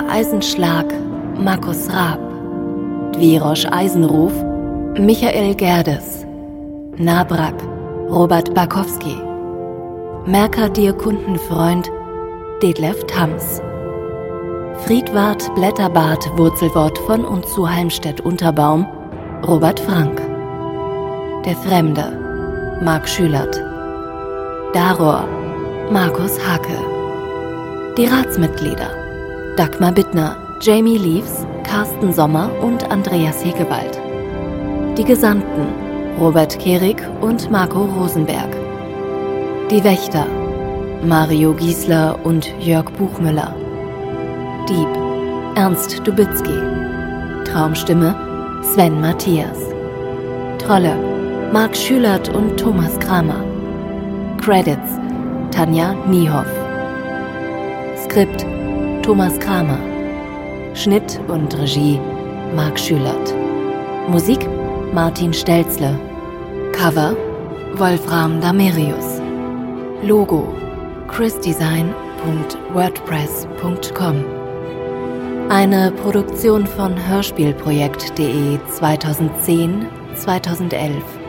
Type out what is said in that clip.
Dr. Eisenschlag Markus Raab, Dwirosch Eisenruf Michael Gerdes, Nabrak Robert Barkowski, Mercadir Kundenfreund Detlef Thams, Friedwart Blätterbart Wurzelwort von und zu Halmstedt-Unterbaum Robert Frank, Der Fremde Marc Schülert, Daror Markus Hake, die Ratsmitglieder Dagmar Bittner, Jamie Leaves, Carsten Sommer und Andreas Hegewald, die Gesandten Robert Kehrig und Marco Rosenberg, die Wächter Mario Giesler und Jörg Buchmüller, Dieb Ernst Dubitzky, Traumstimme Sven Matthias, Trolle Marc Schülert und Thomas Kramer, Credits Tanja Niehoff, Skript Thomas Kramer, Schnitt und Regie Marc Schülert, Musik Martin Stelzle, Cover Wolfram Damerius, Logo chrisdesign.wordpress.com. Eine Produktion von hörspielprojekt.de 2010-2011.